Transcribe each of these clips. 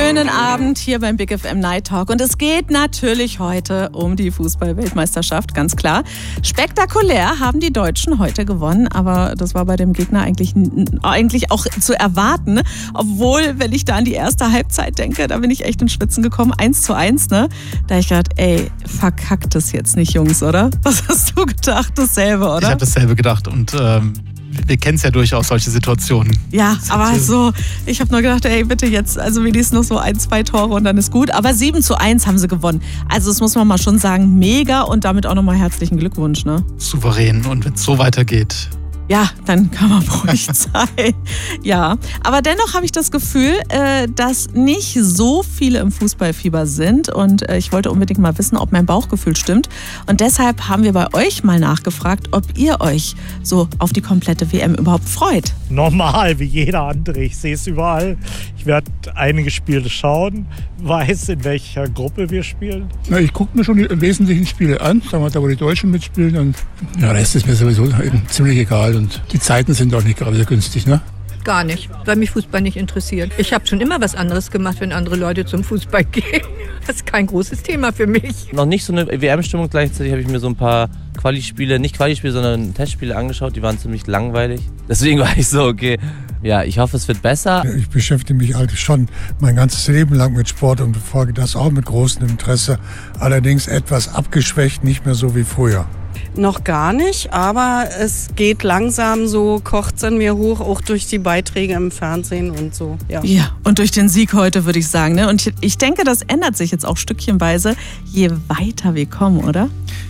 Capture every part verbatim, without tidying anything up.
Schönen Abend hier beim Big F M Night Talk. Und es geht natürlich heute um die Fußball-Weltmeisterschaft, ganz klar. Spektakulär haben die Deutschen heute gewonnen, aber das war bei dem Gegner eigentlich, eigentlich auch zu erwarten. Obwohl, wenn ich da an die erste Halbzeit denke, da bin ich echt in Schwitzen gekommen. eins zu eins, ne? Da hab ich gedacht, ey, verkackt das jetzt nicht, Jungs, oder? Was hast du gedacht? Dasselbe, oder? Ich habe dasselbe gedacht und ähm, wir kennen es ja durchaus, solche Situationen. Ja, aber so, ich habe nur gedacht, ey, bitte jetzt, also wenigstens noch so ein, zwei Tore und dann ist gut. Aber sieben zu eins haben sie gewonnen. Also das muss man mal schon sagen, mega und damit auch nochmal herzlichen Glückwunsch, ne? Souverän und wenn es so weitergeht. Ja, dann kann man ruhig sein. Ja, aber dennoch habe ich das Gefühl, dass nicht so viele im Fußballfieber sind und ich wollte unbedingt mal wissen, ob mein Bauchgefühl stimmt. Und deshalb haben wir bei euch mal nachgefragt, ob ihr euch so auf die komplette W M überhaupt freut. Normal, wie jeder andere. Ich sehe es überall. Ich werde einige Spiele schauen, weiß, in welcher Gruppe wir spielen. Na, ich gucke mir schon die wesentlichen Spiele an, sagen wir, da wo die Deutschen mitspielen. Und der Rest ist mir sowieso ziemlich egal. Und die Zeiten sind auch nicht gerade günstig, ne? Gar nicht, weil mich Fußball nicht interessiert. Ich habe schon immer was anderes gemacht, wenn andere Leute zum Fußball gehen. Das ist kein großes Thema für mich. Noch nicht so eine W M-Stimmung. Gleichzeitig habe ich mir so ein paar Quali-Spiele, nicht Quali-Spiele, sondern Testspiele angeschaut. Die waren ziemlich langweilig. Deswegen war ich so, okay, ja, ich hoffe, es wird besser. Ich beschäftige mich halt schon mein ganzes Leben lang mit Sport und verfolge das auch mit großem Interesse. Allerdings etwas abgeschwächt, nicht mehr so wie früher. Noch gar nicht, aber es geht langsam so, kocht es in mir hoch, auch durch die Beiträge im Fernsehen und so. Ja, ja, und durch den Sieg heute, würde ich sagen. Ne? Und ich denke, das ändert sich jetzt auch stückchenweise, je weiter wir kommen, oder?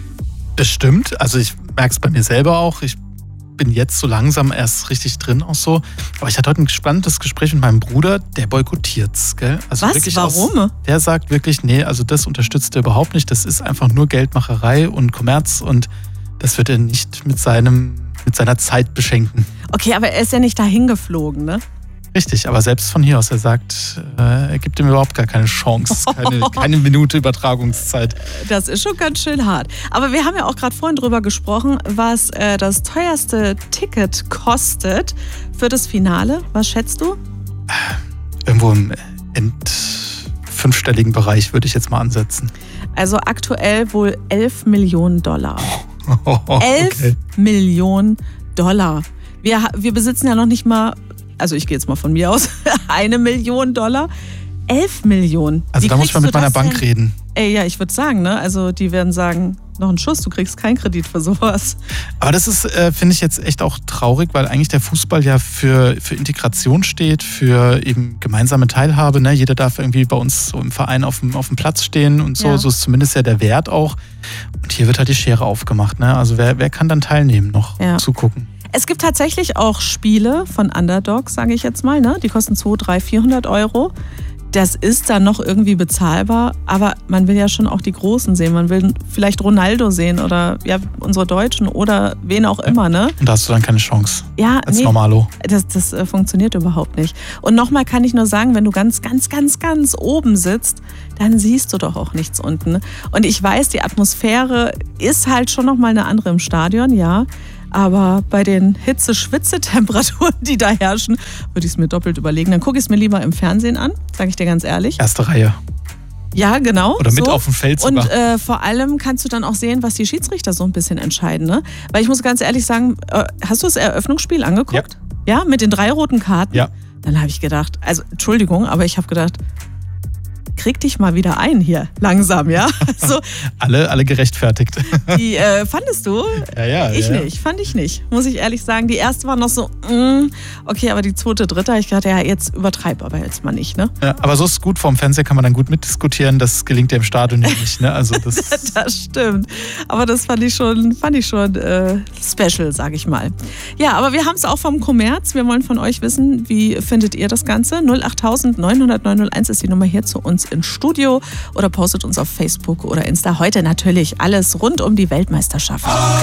Das stimmt, also ich merke es bei mir selber auch. Ich bin jetzt so langsam erst richtig drin auch so. Aber ich hatte heute ein spannendes Gespräch mit meinem Bruder, der boykottiert's, gell? Also was? Wirklich Warum? Aus, der sagt wirklich, nee, also das unterstützt er überhaupt nicht. Das ist einfach nur Geldmacherei und Kommerz und das wird er nicht mit, seinem, mit seiner Zeit beschenken. Okay, aber er ist ja nicht dahin geflogen, ne? Richtig, aber selbst von hier aus, er sagt, äh, er gibt ihm überhaupt gar keine Chance, keine, keine Minute Übertragungszeit. Das ist schon ganz schön hart. Aber wir haben ja auch gerade vorhin drüber gesprochen, was äh, das teuerste Ticket kostet für das Finale. Was schätzt du? Irgendwo im End fünfstelligen Bereich würde ich jetzt mal ansetzen. Also aktuell wohl elf Millionen Dollar. Oh, okay. elf Millionen Dollar. Wir, wir besitzen ja noch nicht mal, also ich gehe jetzt mal von mir aus, eine Million Dollar. elf Millionen. Also Wie da muss ich mal mit meiner Bank denn? reden. Ey, ja, ich würde sagen, ne? Also die werden sagen, noch einen Schuss, du kriegst keinen Kredit für sowas. Aber das ist, äh, finde ich jetzt echt auch traurig, weil eigentlich der Fußball ja für, für Integration steht, für eben gemeinsame Teilhabe. Ne? Jeder darf irgendwie bei uns so im Verein auf dem, auf dem Platz stehen und so. Ja. So ist zumindest ja der Wert auch. Und hier wird halt die Schere aufgemacht. Ne? Also wer, wer kann dann teilnehmen noch, Ja. zugucken? Es gibt tatsächlich auch Spiele von Underdogs, sage ich jetzt mal, ne? Die kosten zweihundert, dreihundert, vierhundert Euro. Das ist dann noch irgendwie bezahlbar, aber man will ja schon auch die Großen sehen. Man will vielleicht Ronaldo sehen oder ja, unsere Deutschen oder wen auch immer, ne? Und da hast du dann keine Chance Ja, als nee, Normalo. Das, das äh, funktioniert überhaupt nicht. Und nochmal kann ich nur sagen, wenn du ganz, ganz, ganz, ganz oben sitzt, dann siehst du doch auch nichts unten. Und ich weiß, die Atmosphäre ist halt schon nochmal eine andere im Stadion, ja. Aber bei den Hitze-Schwitze-Temperaturen, die da herrschen, würde ich es mir doppelt überlegen. Dann gucke ich es mir lieber im Fernsehen an, sage ich dir ganz ehrlich. Erste Reihe. Ja, genau. Oder mit so. auf dem Feld sogar. Und äh, vor allem kannst du dann auch sehen, was die Schiedsrichter so ein bisschen entscheiden. Ne? Weil ich muss ganz ehrlich sagen, äh, hast du das Eröffnungsspiel angeguckt? Ja. Ja, mit den drei roten Karten? Ja. Dann habe ich gedacht, also Entschuldigung, aber ich habe gedacht, krieg dich mal wieder ein hier, langsam, ja? Also, alle, alle gerechtfertigt. die äh, fandest du? Ja, ja. Ich ja. nicht, fand ich nicht, muss ich ehrlich sagen. Die erste war noch so, mm, okay, aber die zweite, dritte, habe ich gedacht, ja, jetzt übertreib aber jetzt mal nicht, ne? Ja, aber so ist es gut, vorm Fernseher kann man dann gut mitdiskutieren, das gelingt ja im Stadion nicht, ne? Also das, Das stimmt, aber das fand ich schon, fand ich schon äh, special, sage ich mal. Ja, aber wir haben es auch vom Kommerz, wir wollen von euch wissen, wie findet ihr das Ganze? null acht neun null null neun null eins ist die Nummer hier zu uns ins Studio oder postet uns auf Facebook oder Insta. Heute natürlich alles rund um die Weltmeisterschaft.